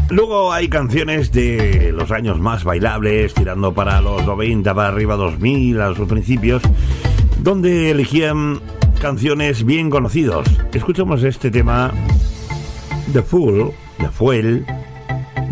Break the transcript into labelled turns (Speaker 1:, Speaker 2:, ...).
Speaker 1: Luego hay canciones de los años más bailables, tirando para los 90, para arriba 2000, a sus principios, donde elegían canciones bien conocidos. Escuchamos este tema, The Fool,